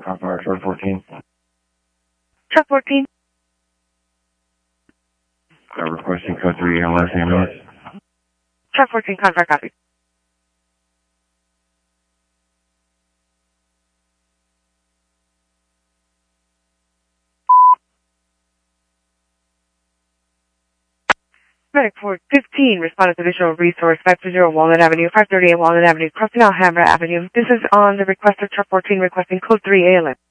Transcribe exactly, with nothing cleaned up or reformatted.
Contact truck fourteen. Truck fourteen. Uh, requesting code three L S ambulance. Truck fourteen, contract copy. Medic four fifteen, responded to Visual Resource, five two zero Walnut Avenue, five thirty-eight Walnut Avenue, crossing Alhambra Avenue. This is on the request of Truck fourteen requesting code three A L M.